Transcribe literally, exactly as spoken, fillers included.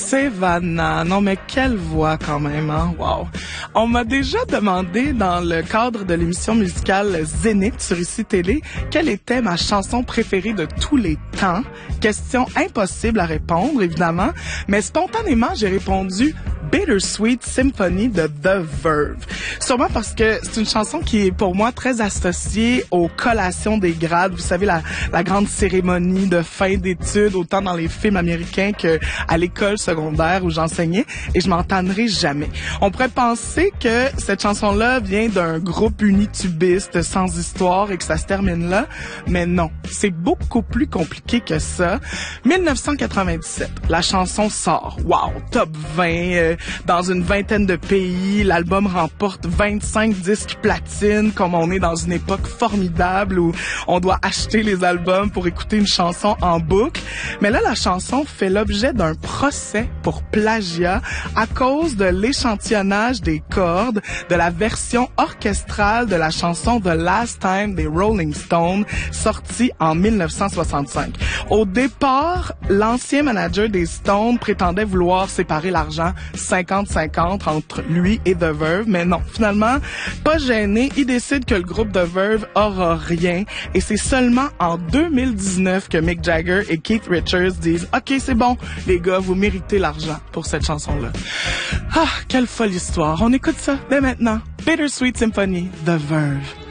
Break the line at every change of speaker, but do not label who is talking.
Savannah, non mais quelle voix quand même, hein? Wow. On m'a déjà demandé dans le cadre de l'émission musicale Zénith sur Ici Télé quelle était ma chanson préférée de tous les temps. Question impossible à répondre, évidemment, mais spontanément, j'ai répondu Bittersweet Symphony de The Verve. Sûrement parce que c'est une chanson qui est pour moi très associée aux collations des grades. Vous savez, la, la grande cérémonie de fin d'études, autant dans les films américains que à l'école secondaire où j'enseignais, et je m'en tannerai jamais. On pourrait penser que cette chanson-là vient d'un groupe unitubiste sans histoire et que ça se termine là, mais non. C'est beaucoup plus compliqué que ça. dix-neuf cent quatre-vingt-dix-sept, la chanson sort. Wow, top vingt, euh, dans une vingtaine de pays. L'album remporte vingt-cinq disques platine, comme on est dans une époque formidable où on doit acheter les albums pour écouter une chanson en boucle. Mais là, la chanson fait l'objet d'un procès pour plagiat à cause de l'échantillonnage des cordes de la version orchestrale de la chanson The Last Time des Rolling Stones, sortie en dix-neuf cent soixante-cinq. Au départ, l'ancien manager des Stones prétendait vouloir séparer l'argent cinquante cinquante entre lui et The Verve, mais non, finalement, pas gêné, il décide que le groupe The Verve aura rien, et c'est seulement en deux mille dix-neuf que Mick Jagger et Keith Richards disent « Ok, c'est bon, les gars, vous méritez l'argent pour cette chanson-là. » Ah, quelle folle histoire. On écoute ça dès maintenant. Bittersweet Symphony, The Verve.